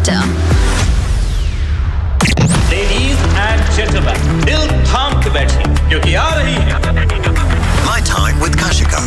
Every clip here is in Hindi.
Master. Ladies and gentlemen, दिल थाम के बैठिए क्योंकि आ रही है My Time with Kashika.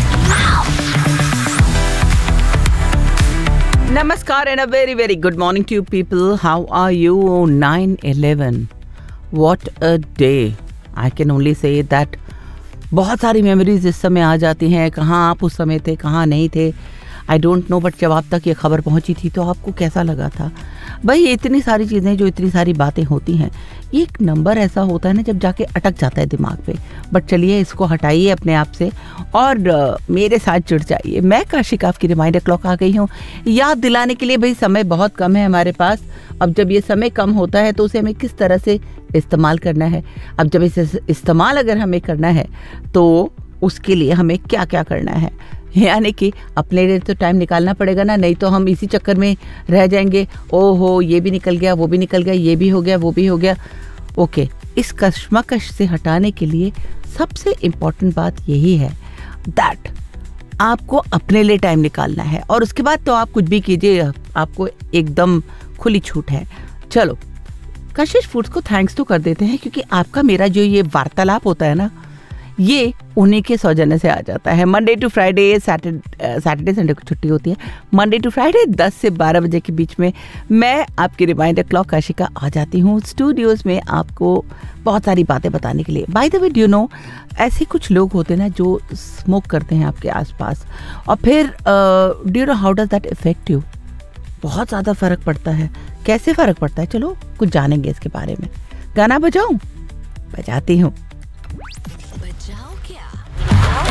Namaskar and a very very good morning to you people. How are you? 9/11. What a day. I can only say that बहुत सारी मेमोरीज इस समय आ जाती हैं. कहाँ आप उस समय थे, कहाँ नहीं थे, आई डोंट नो. बट जब आप तक ये खबर पहुंची थी तो आपको कैसा लगा था? भाई ये इतनी सारी चीज़ें, जो इतनी सारी बातें होती हैं, ये एक नंबर ऐसा होता है ना जब जाके अटक जाता है दिमाग पे. बट चलिए इसको हटाइए अपने आप से और मेरे साथ जुड़ जाइए. मैं काशिका आपकी रिमाइंडर क्लॉक आ गई हूँ याद दिलाने के लिए. भाई समय बहुत कम है हमारे पास. अब जब ये समय कम होता है तो उसे हमें किस तरह से इस्तेमाल करना है. अब जब इसे इस्तेमाल अगर हमें करना है तो उसके लिए हमें क्या क्या करना है, यानी कि अपने लिए तो टाइम निकालना पड़ेगा ना. नहीं तो हम इसी चक्कर में रह जाएंगे. ओहो ये भी निकल गया, वो भी निकल गया, ये भी हो गया, वो भी हो गया. ओके, इस कश्मकश से हटाने के लिए सबसे इम्पॉर्टेंट बात यही है दैट आपको अपने लिए टाइम निकालना है. और उसके बाद तो आप कुछ भी कीजिए, आपको एकदम खुली छूट है. चलो कशिश फूड्स को थैंक्स तो कर देते हैं, क्योंकि आपका मेरा जो ये वार्तालाप होता है ना, ये उन्हीं के सौजन्य से आ जाता है. Monday to Friday, Saturday Sunday को छुट्टी होती है. मंडे टू फ्राइडे 10 से 12 बजे के बीच में मैं आपकी रिमाइंडर क्लॉक काशिका आ जाती हूँ स्टूडियोज़ में आपको बहुत सारी बातें बताने के लिए. By the way, do you know, ऐसे कुछ लोग होते हैं ना जो स्मोक करते हैं आपके आसपास, और फिर do you know how does that effect you. बहुत ज़्यादा फ़र्क पड़ता है. कैसे फ़र्क पड़ता है, चलो कुछ जानेंगे इसके बारे में. गाना बजाऊँ? बजाती हूँ.